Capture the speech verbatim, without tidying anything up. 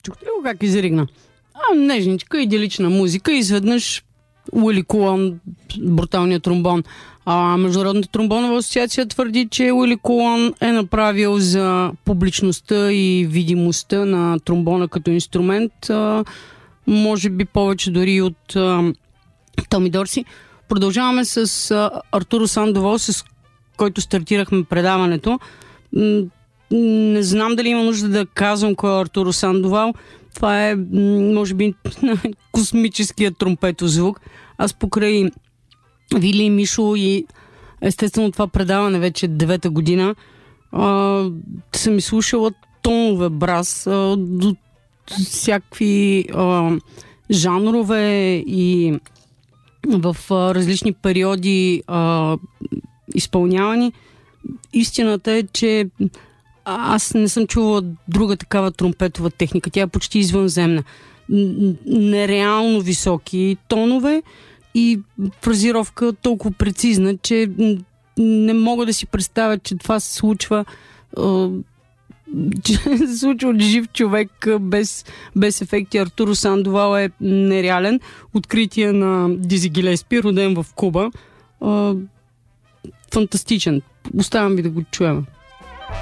Чухте ли го как изригна? А, нежничка, идилична музика и изведнъж Уили Кулън, бруталният тромбон. А Международната тромбонова асоциация твърди, че Уили Кулън е направил за публичността и видимостта на тромбона като инструмент, а, може би повече дори от а, Томи Дорси. Продължаваме с а, Артуро Сандовол, с който стартирахме предаването. Не знам дали има нужда да казвам кой е Артуро Сандовал. Това е, може би, космическият тромпетов звук. Аз покрай Вили и Мишо и естествено това предаване вече девета година а, съм изслушала тонове браз а, до всякакви а, жанрове и в а, различни периоди а, изпълнявани. Истината е, че аз не съм чувала друга такава тромпетова техника. Тя е почти извънземна. Нереално високи тонове и фразировка толкова прецизна, че не мога да си представя, че това се случва че се случва от жив човек без, без ефекти. Артуро Сандовал е нереален. Откритие на Дизи Гилеспи, роден в Куба. Фантастичен. Оставям ви да го чуем.